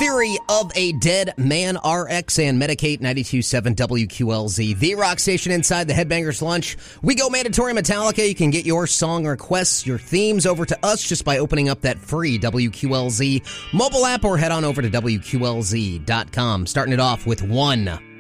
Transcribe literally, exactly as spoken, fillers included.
Theory of a Dead Man, R X and Medicate, ninety-two point seven W Q L Z, the rock station inside the Headbangers Lunch. We go mandatory Metallica. You can get your song requests, your themes over to us just by opening up that free W Q L Z mobile app or head on over to W Q L Z dot com. Starting it off with One.